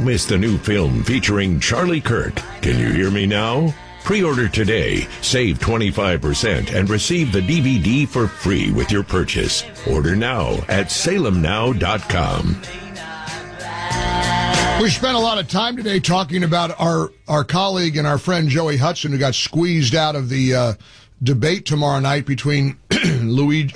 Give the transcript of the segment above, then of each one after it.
miss the new film featuring Charlie Kirk, Can You Hear Me Now? Pre-order today, save 25%, and receive the DVD for free with your purchase. Order now at salemnow.com. We spent a lot of time today talking about our colleague and our friend Joey Hudson, who got squeezed out of the debate tomorrow night between between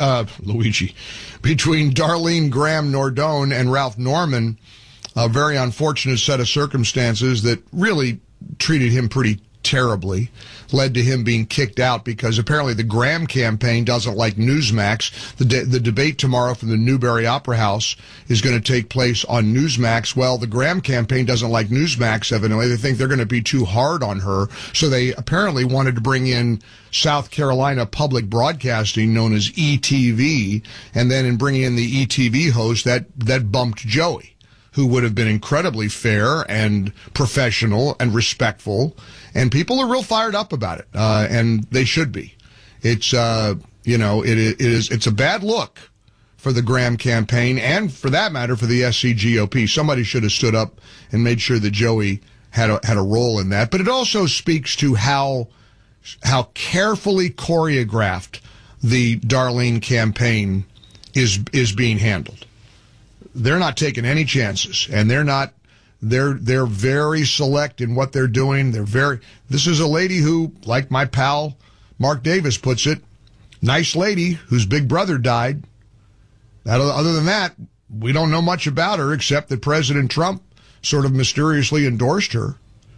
Darlene Graham Nordone and Ralph Norman. A very unfortunate set of circumstances that really treated him pretty terribly, led to him being kicked out because apparently the Graham campaign doesn't like Newsmax. The debate tomorrow from the Newberry Opera House is going to take place on Newsmax. Well, the Graham campaign doesn't like Newsmax, evidently. They think they're going to be too hard on her, so they apparently wanted to bring in South Carolina Public Broadcasting, known as ETV, and then in bringing in the ETV host, that bumped Joey, who would have been incredibly fair and professional and respectful. And people are real fired up about it, and they should be. It's, it's a bad look for the Graham campaign, and for that matter, for the SCGOP. Somebody should have stood up and made sure that Joey had a role in that. But it also speaks to how carefully choreographed the Darlene campaign is being handled. They're not taking any chances, and they're very select in what they're doing. This is a lady who, like my pal Mark Davis puts it, nice lady whose big brother died. Other than that, we don't know much about her except that President Trump sort of mysteriously endorsed her.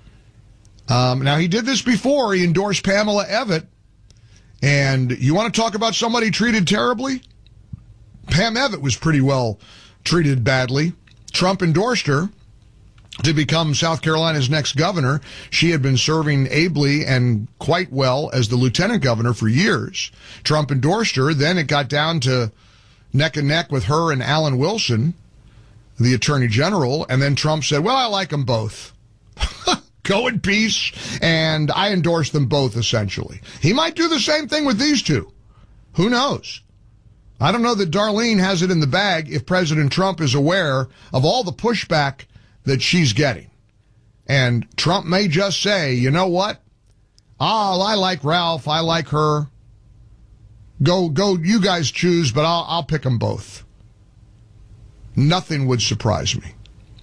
Now, he did this before. He endorsed Pamela Evatt. And you want to talk about somebody treated terribly? Pam Evatt was pretty well treated badly. Trump endorsed her to become South Carolina's next governor. She had been serving ably and quite well as the lieutenant governor for years. Trump endorsed her. Then it got down to neck and neck with her and Alan Wilson, the attorney general. And then Trump said, well, I like them both. Go in peace. And I endorse them both, essentially. He might do the same thing with these two. Who knows? I don't know that Darlene has it in the bag if President Trump is aware of all the pushback that she's getting. And Trump may just say, you know what? I like Ralph. I like her. Go, you guys choose, but I'll pick them both. Nothing would surprise me.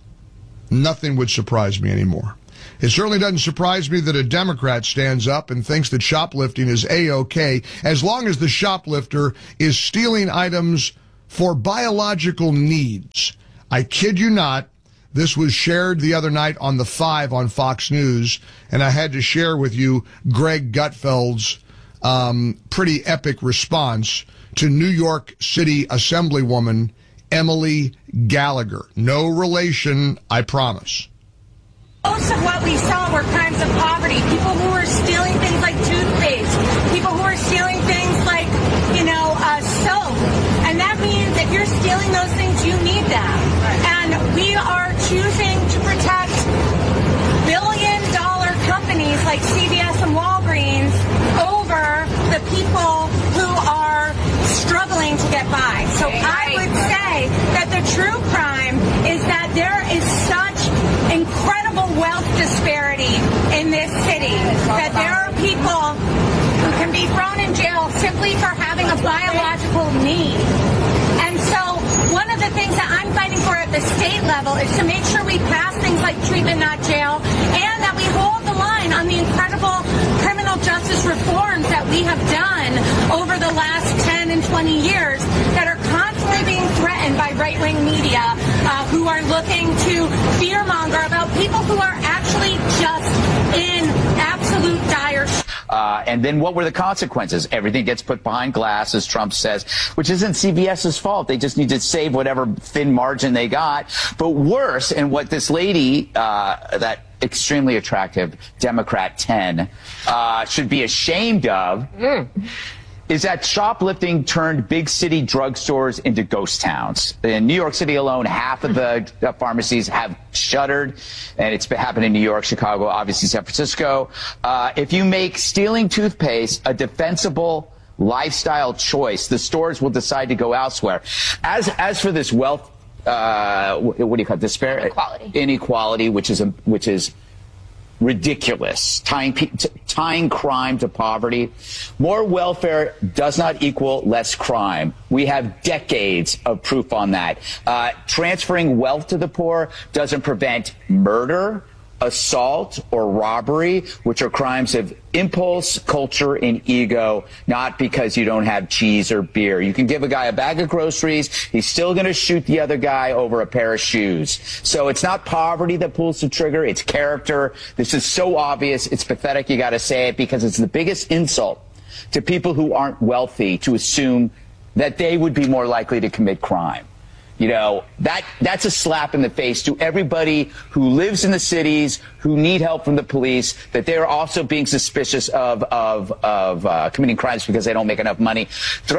Nothing would surprise me anymore. It certainly doesn't surprise me that a Democrat stands up and thinks that shoplifting is A-OK as long as the shoplifter is stealing items for biological needs. I kid you not. This was shared the other night on The Five on Fox News, and I had to share with you Greg Gutfeld's pretty epic response to New York City Assemblywoman Emily Gallagher. No relation, I promise. Most of what we saw were crimes of poverty. People who were stealing things like toothpaste. People who were stealing things like, soap. And that means if you're stealing those things, you need them. And we are choosing to protect billion-dollar companies like CVS and Walgreens over the people who are struggling to get by. So I would say that the true crime is that there is such incredible wealth disparity in this city that there are people who can be thrown in jail simply for having a biological need. And so one of the things that I'm fighting for at the state level is to make sure we pass things like treatment, not jail, and that we hold the line on the incredible criminal justice reforms that we have done over the last 10 and 20 years that are constantly being threatened by right-wing media who are looking to fearmonger about people who are actually just in absolute dire. And then what were the consequences? Everything gets put behind glass, as Trump says, which isn't CVS's fault. They just need to save whatever thin margin they got. But worse, and what this lady, that extremely attractive Democrat 10, should be ashamed of, is that shoplifting turned big city drugstores into ghost towns. In New York City alone, half of the pharmacies have shuttered, and it's been happening in New York, Chicago, obviously San Francisco. If you make stealing toothpaste a defensible lifestyle choice, the stores will decide to go elsewhere. As for this wealth what do you call it? Inequality, which is ridiculous, tying crime to poverty. More welfare does not equal less crime. We have decades of proof on that. Transferring wealth to the poor doesn't prevent murder, assault, or robbery, which are crimes of impulse, culture, and ego, not because you don't have cheese or beer. You can give a guy a bag of groceries, he's still going to shoot the other guy over a pair of shoes. So it's not poverty that pulls the trigger, it's character. This is so obvious, it's pathetic, you got to say it, because it's the biggest insult to people who aren't wealthy to assume that they would be more likely to commit crime. You know, that's a slap in the face to everybody who lives in the cities, who need help from the police, that they're also being suspicious of committing crimes because they don't make enough money.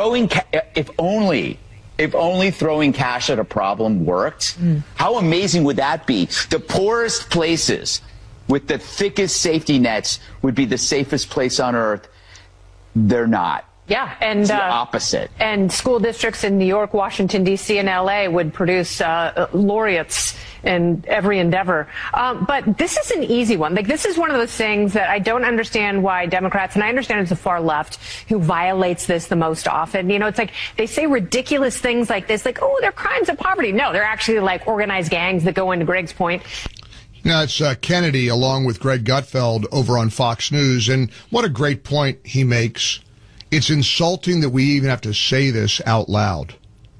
If only throwing cash at a problem worked, how amazing would that be? The poorest places with the thickest safety nets would be the safest place on earth. They're not. Yeah, and it's the opposite. And school districts in New York, Washington, D.C., and L.A. would produce laureates in every endeavor. But this is an easy one. Like, this is one of those things that I don't understand why Democrats, and I understand it's the far left who violates this the most often. You know, it's like they say ridiculous things like this, like, oh, they're crimes of poverty. No, they're actually like organized gangs that go into Greg's point. Now, it's Kennedy along with Greg Gutfeld over on Fox News, and what a great point he makes. It's insulting that we even have to say this out loud.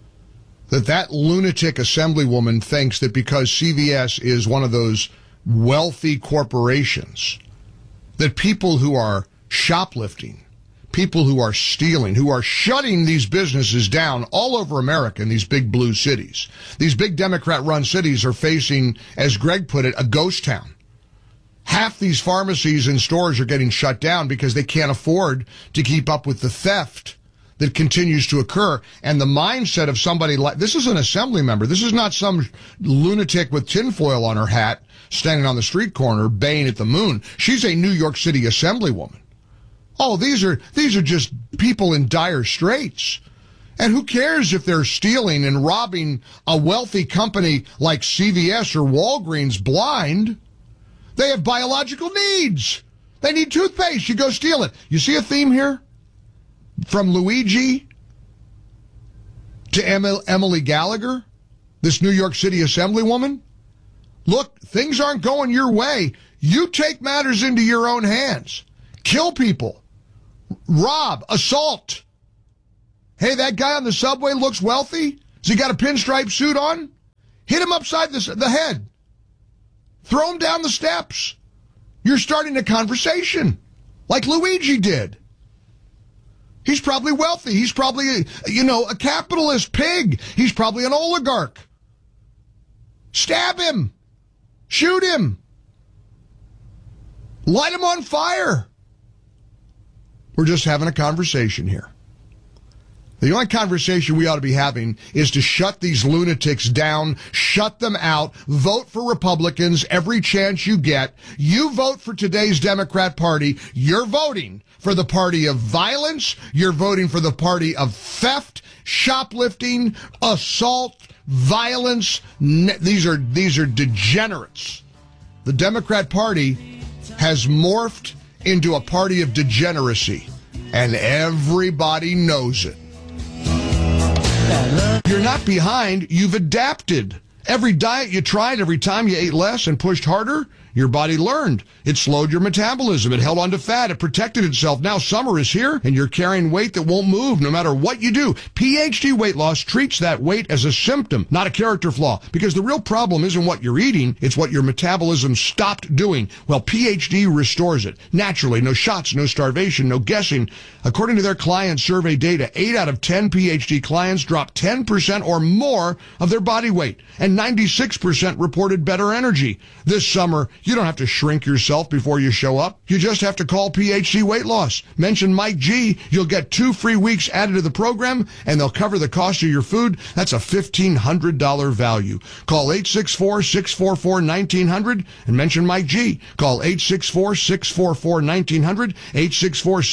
That lunatic assemblywoman thinks that because CVS is one of those wealthy corporations, that people who are shoplifting, people who are stealing, who are shutting these businesses down all over America in these big blue cities, these big Democrat-run cities are facing, as Greg put it, a ghost town. Half these pharmacies and stores are getting shut down because they can't afford to keep up with the theft that continues to occur. And the mindset of somebody like, this is an assembly member. This is not some lunatic with tinfoil on her hat standing on the street corner baying at the moon. She's a New York City assemblywoman. Oh, these are just people in dire straits. And who cares if they're stealing and robbing a wealthy company like CVS or Walgreens blind? They have biological needs. They need toothpaste. You go steal it. You see a theme here? From Luigi to Emily Gallagher, this New York City assemblywoman. Look, things aren't going your way. You take matters into your own hands. Kill people. Rob. Assault. Hey, that guy on the subway looks wealthy. Has he got a pinstripe suit on? Hit him upside the head. Throw him down the steps. You're starting a conversation like Luigi did. He's probably wealthy. He's probably, a capitalist pig. He's probably an oligarch. Stab him. Shoot him. Light him on fire. We're just having a conversation here. The only conversation we ought to be having is to shut these lunatics down, shut them out, vote for Republicans every chance you get. You vote for today's Democrat Party, you're voting for the party of violence, you're voting for the party of theft, shoplifting, assault, violence. These are degenerates. The Democrat Party has morphed into a party of degeneracy, and everybody knows it. You're not behind, you've adapted. Every diet you tried, every time you ate less and pushed harder, your body learned. It slowed your metabolism. It held on to fat. It protected itself. Now summer is here, and you're carrying weight that won't move no matter what you do. PhD Weight Loss treats that weight as a symptom, not a character flaw, because the real problem isn't what you're eating, it's what your metabolism stopped doing. Well, PhD restores it. Naturally, no shots, no starvation, no guessing. According to their client survey data, 8 out of 10 PhD clients dropped 10% or more of their body weight, and 96% reported better energy. This summer, you don't have to shrink yourself before you show up. You just have to call PhD Weight Loss. Mention Mike G. You'll get 2 free weeks added to the program, and they'll cover the cost of your food. That's a $1,500 value. Call 864-644-1900 and mention Mike G. Call 864-644-1900,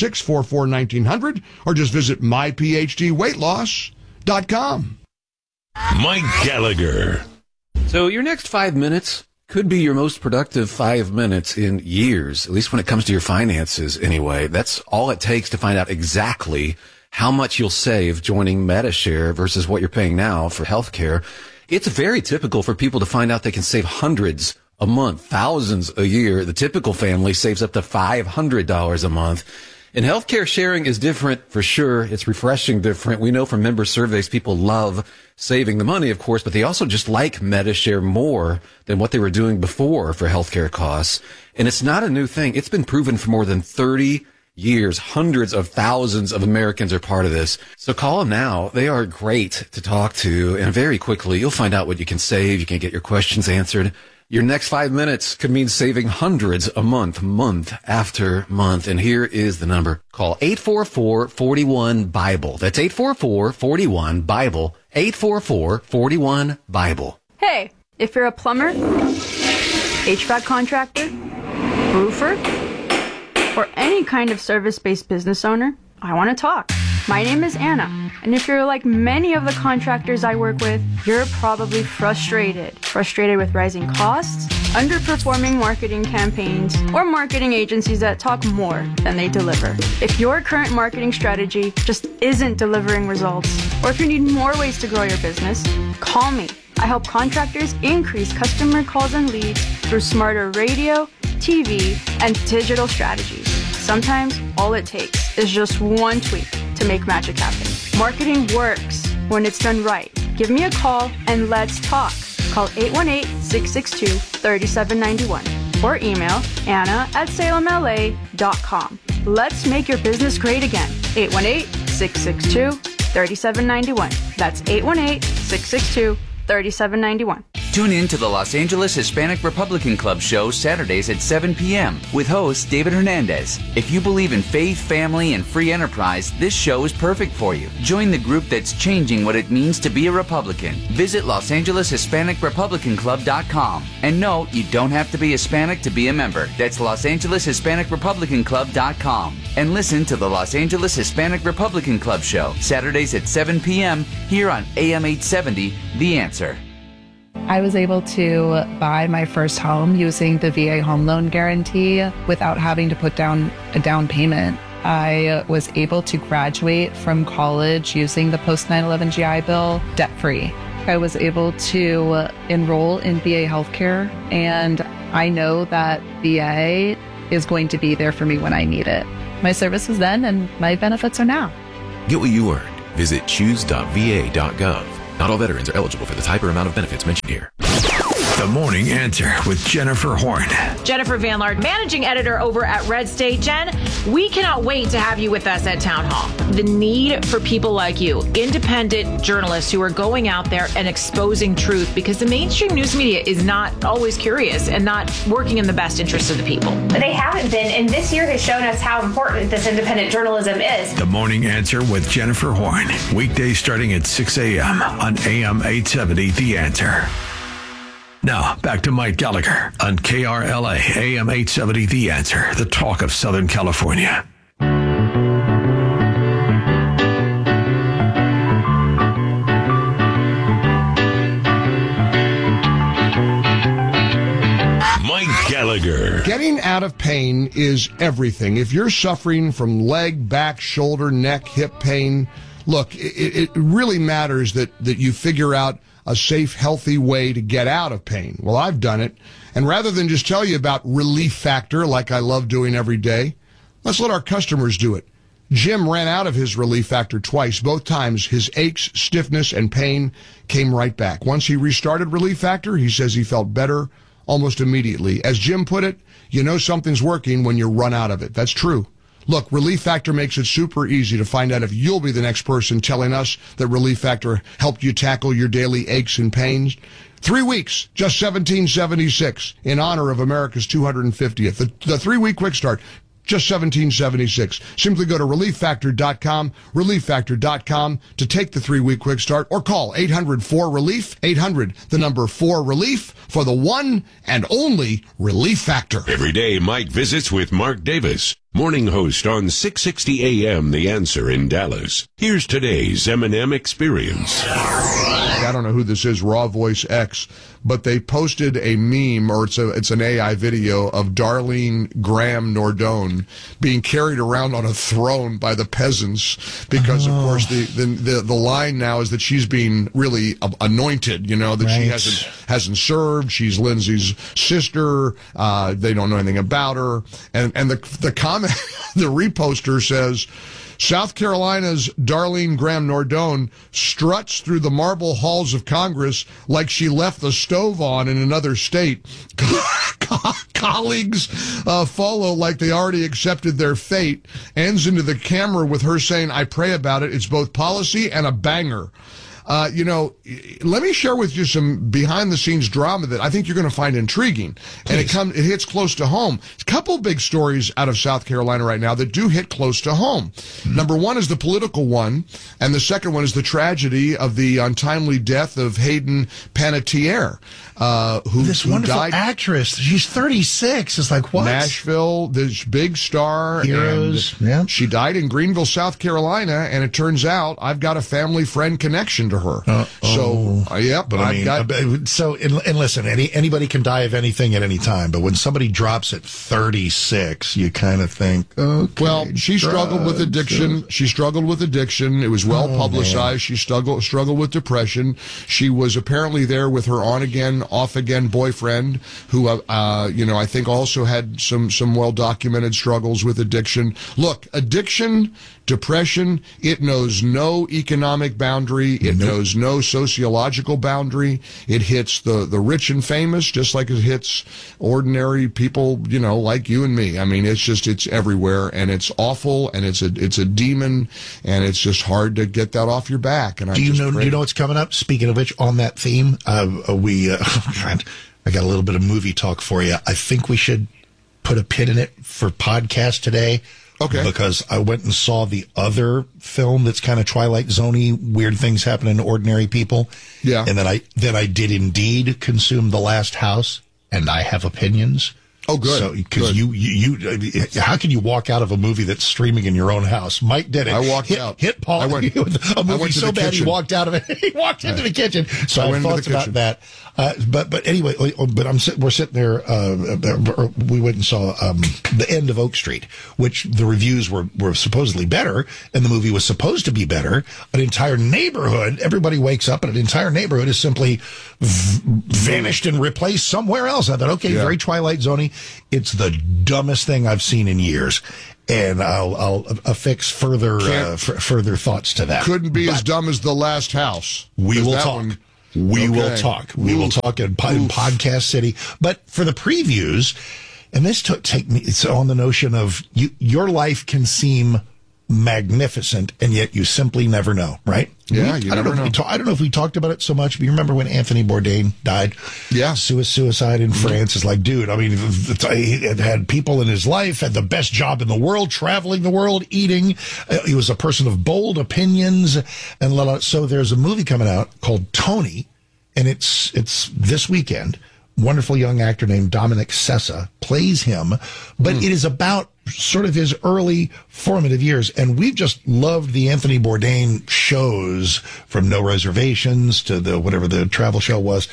864-644-1900, or just visit myphdweightloss.com. Mike Gallagher. So your next 5 minutes could be your most productive 5 minutes in years, at least when it comes to your finances anyway. That's all it takes to find out exactly how much you'll save joining Medi-Share versus what you're paying now for healthcare. It's very typical for people to find out they can save hundreds a month, thousands a year. The typical family saves up to $500 a month. And healthcare sharing is different for sure. It's refreshing different. We know from member surveys people love saving the money, of course, but they also just like Medi-Share more than what they were doing before for healthcare costs. And it's not a new thing. It's been proven for more than 30 years. Hundreds of thousands of Americans are part of this. So call them now. They are great to talk to. And very quickly, you'll find out what you can save. You can get your questions answered. Your next 5 minutes could mean saving hundreds a month, month after month. And here is the number. Call 844-41-BIBLE. That's 844-41-BIBLE. 844-41-BIBLE. Hey, if you're a plumber, HVAC contractor, roofer, or any kind of service-based business owner, I want to talk. My name is Anna, and if you're like many of the contractors I work with, you're probably frustrated with rising costs, underperforming marketing campaigns, or marketing agencies that talk more than they deliver. If your current marketing strategy just isn't delivering results, or if you need more ways to grow your business, call me. I help contractors increase customer calls and leads through smarter radio, TV, and digital strategies. Sometimes all it takes is just one tweak to make magic happen. Marketing works when it's done right. Give me a call and let's talk. Call 818-662-3791 or email anna@salemla.com. Let's make your business great again. 818-662-3791. That's 818-662-3791. Tune in to the Los Angeles Hispanic Republican Club show Saturdays at 7 p.m. with host David Hernandez. If you believe in faith, family, and free enterprise, this show is perfect for you. Join the group that's changing what it means to be a Republican. Visit LosAngelesHispanicRepublicanClub.com. And no, you don't have to be Hispanic to be a member. That's LosAngelesHispanicRepublicanClub.com. And listen to the Los Angeles Hispanic Republican Club show Saturdays at 7 p.m. here on AM 870, The Answer. I was able to buy my first home using the VA home loan guarantee without having to put down a down payment. I was able to graduate from college using the post 9/11 GI Bill debt-free. I was able to enroll in VA healthcare, and I know that VA is going to be there for me when I need it. My service was then, and my benefits are now. Get what you earned. Visit choose.va.gov. Not all veterans are eligible for the type or amount of benefits mentioned here. The Morning Answer with Jennifer Horn. Jennifer Van Laard, managing editor over at Red State. Jen, we cannot wait to have you with us at Town Hall. The need for people like you, independent journalists who are going out there and exposing truth, because the mainstream news media is not always curious and not working in the best interest of the people. They haven't been, and this year has shown us how important this independent journalism is. The Morning Answer with Jennifer Horn. Weekdays starting at 6 a.m. on AM 870, The Answer. Now, back to Mike Gallagher on KRLA, AM 870, The Answer, the talk of Southern California. Mike Gallagher. Getting out of pain is everything. If you're suffering from leg, back, shoulder, neck, hip pain, look, it really matters that you figure out a safe, healthy way to get out of pain. Well, I've done it. And rather than just tell you about Relief Factor, like I love doing every day, let's let our customers do it. Jim ran out of his Relief Factor twice. Both times, his aches, stiffness, and pain came right back. Once he restarted Relief Factor, he says he felt better almost immediately. As Jim put it, you know something's working when you run out of it. That's true. Look, Relief Factor makes it super easy to find out if you'll be the next person telling us that Relief Factor helped you tackle your daily aches and pains. 3 weeks, just $17.76 in honor of America's 250th. The 3-week quick start, just $17.76. Simply go to ReliefFactor.com, ReliefFactor.com to take the 3-week quick start, or call 800-4-RELIEF, 800, the number 4-RELIEF, for the one and only Relief Factor. Every day, Mike visits with Mark Davis. Morning host on 660 AM The Answer in Dallas. Here's today's M&M Experience. I don't know who this is, Raw Voice X, but they posted a meme, or it's an AI video of Darlene Graham Nordone being carried around on a throne by the peasants because, of course, the line now is that she's being really anointed, that she hasn't served. She's Lindsay's sister. They don't know anything about her. And the comment, the reposter says, South Carolina's Darlene Graham Nordone struts through the marble halls of Congress like she left the stove on in another state. Colleagues follow like they already accepted their fate. Ends into the camera with her saying, I pray about it. It's both policy and a banger. Let me share with you some behind-the-scenes drama that I think you're going to find intriguing. Please. And it hits close to home. A couple big stories out of South Carolina right now that do hit close to home. Mm-hmm. Number one is the political one, and the second one is the tragedy of the untimely death of Hayden Panettiere, who wonderful died. Actress. She's 36. It's like, what? Nashville, this big star. Heroes. And yeah. She died in Greenville, South Carolina, and it turns out I've got a family friend connection to her. Yep. But and listen, anybody can die of anything at any time, but when somebody drops at 36, you kind of think, okay. Well, she struggled with addiction. She struggled with addiction. It was well publicized. Man. She struggled with depression. She was apparently there with her on-again, off-again boyfriend, who, I think also had some well-documented struggles with addiction. Look, addiction, depression, it knows no economic boundary. It knows no sociological boundary. It hits the rich and famous just like it hits ordinary people, like you and me. I mean, it's everywhere, and it's awful, and it's a demon, and it's just hard to get that off your back. And do you know what's coming up? Speaking of which, on that theme, I got a little bit of movie talk for you. I think we should put a pin in it for podcast today. Okay. Because I went and saw the other film that's kind of Twilight Zone-y, weird things happening to ordinary people. Yeah. And then I did indeed consume The Last House, and I have opinions. Oh, good. So, because you, how can you walk out of a movie that's streaming in your own house? Mike did it. I walked out. Hit Paul with a movie so bad he walked out of it. He walked into the kitchen. So I have thoughts about that. But anyway, we're sitting there. We went and saw The End of Oak Street, which the reviews were supposedly better, and the movie was supposed to be better. An entire neighborhood, everybody wakes up, and an entire neighborhood is simply vanished and replaced somewhere else. I thought, okay, very Twilight Zone-y. It's the dumbest thing I've seen in years. And I'll affix further thoughts to that. Couldn't be as dumb as The Last House. We will talk. We will talk. We will talk in Podcast City. But for the previews, and this take me, it's on the notion of your life can seem magnificent, and yet you simply never know, right? Yeah, you never know. I don't know if we talked about it so much, but you remember when Anthony Bourdain died? Yeah. Suicide in France is like, dude, I mean, he had people in his life, had the best job in the world, traveling the world, eating. He was a person of bold opinions. And so there's a movie coming out called Tony, and it's this weekend. Wonderful young actor named Dominic Sessa plays him, but it is about sort of his early formative years. And we've just loved the Anthony Bourdain shows, from No Reservations to whatever the travel show was,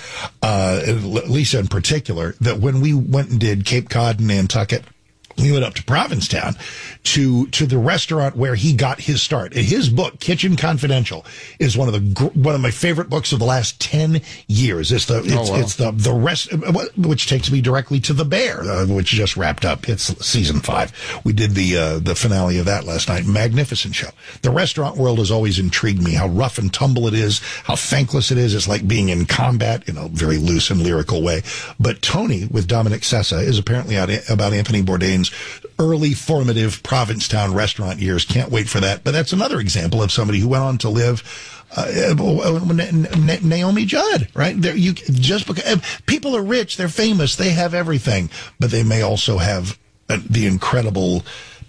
Lisa in particular, that when we went and did Cape Cod and Nantucket, we went up to Provincetown to the restaurant where he got his start. His book, Kitchen Confidential, is one of my favorite books of the last 10 years. It's the rest, which takes me directly to The Bear, which just wrapped up. It's season 5. We did the finale of that last night. Magnificent show. The restaurant world has always intrigued me. How rough and tumble it is, how thankless it is. It's like being in combat in a very loose and lyrical way. But Tony with Dominic Sessa is apparently about Anthony Bourdain's early formative Provincetown restaurant years. Can't wait for that. But that's another example of somebody who went on to live. Naomi Judd, right? Just because people are rich, they're famous, they have everything, but they may also have the incredible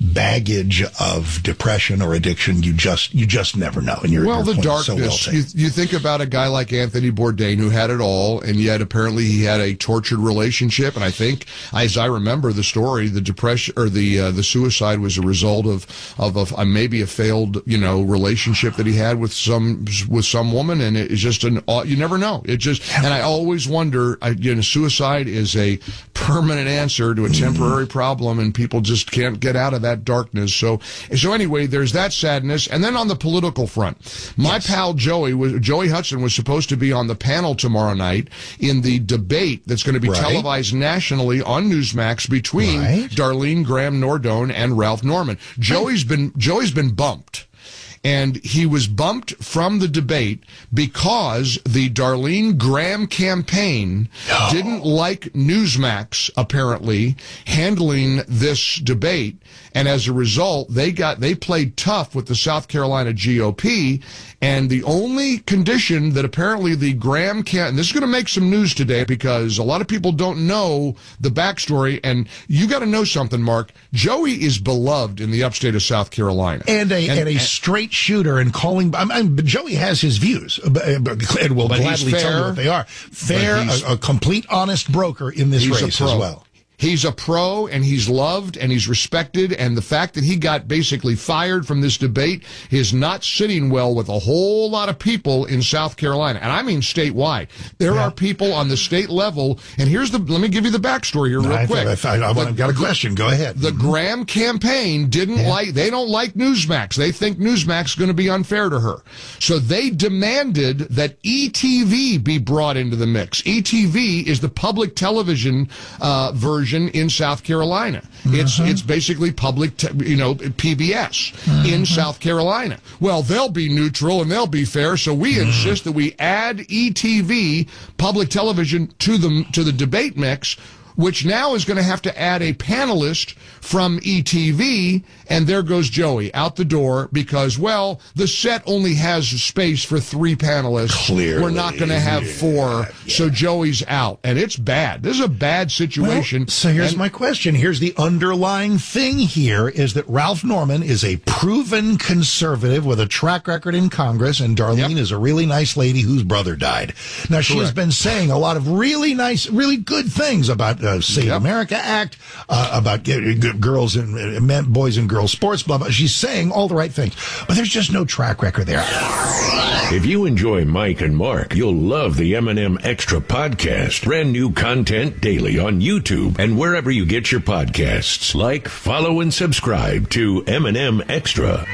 baggage of depression or addiction, you just never know. And the darkness. You think about a guy like Anthony Bourdain who had it all, and yet apparently he had a tortured relationship. And I think, as I remember the story, the depression or the suicide was a result of maybe a failed relationship that he had with some woman, and it's just you never know. And I always wonder. Suicide is a permanent answer to a temporary problem, and people just can't get out of that darkness. So anyway, there's that sadness. And then on the political front, my pal Joey Hudson was supposed to be on the panel tomorrow night in the debate that's going to be televised nationally on Newsmax between Darlene Graham Nordone and Ralph Norman. Joey's been bumped. And he was bumped from the debate because the Darlene Graham campaign didn't like Newsmax, apparently, handling this debate. And as a result, they played tough with the South Carolina GOP. And the only condition that apparently the Graham and this is going to make some news today because a lot of people don't know the backstory. And you got to know something, Mark. Joey is beloved in the upstate of South Carolina. And a straight shooter and calling. Joey has his views and will gladly tell you what they are. Fair, a complete honest broker in this race as well. He's a pro, and he's loved, and he's respected, and the fact that he got basically fired from this debate is not sitting well with a whole lot of people in South Carolina, and I mean statewide. There are people on the state level, and let me give you the backstory here real quick. I've got a question. Go ahead. The Graham campaign they don't like Newsmax. They think Newsmax is going to be unfair to her. So they demanded that ETV be brought into the mix. ETV is the public television version in South Carolina. It's basically public, PBS in South Carolina. Well, they'll be neutral and they'll be fair, so we insist that we add ETV, public television, to the debate mix, which now is going to have to add a panelist from ETV, and there goes Joey out the door because, the set only has space for 3 panelists. Clearly. We're not going to have 4, so Joey's out. And it's bad. This is a bad situation. So here's my question. Here's the underlying thing here is that Ralph Norman is a proven conservative with a track record in Congress, and Darlene is a really nice lady whose brother died. Now, she has been saying a lot of really nice, really good things about Save America Act, about girls and boys and girls sports, blah, blah. She's saying all the right things, but there's just no track record there. If you enjoy Mike and Mark, you'll love the M&M Extra podcast. Brand new content daily on YouTube and wherever you get your podcasts. Like, follow, and subscribe to M&M Extra.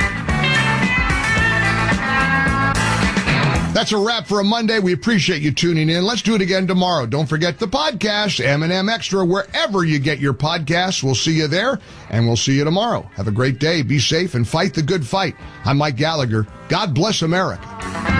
That's a wrap for a Monday. We appreciate you tuning in. Let's do it again tomorrow. Don't forget the podcast, M&M Extra, wherever you get your podcasts. We'll see you there, and we'll see you tomorrow. Have a great day. Be safe and fight the good fight. I'm Mike Gallagher. God bless America.